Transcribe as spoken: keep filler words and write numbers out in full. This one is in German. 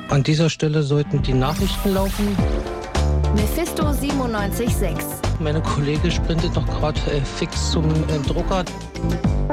An dieser Stelle sollten die Nachrichten laufen. Mephisto siebenundneunzig Komma sechs. Meine Kollege sprintet noch gerade äh, fix zum äh, Drucker.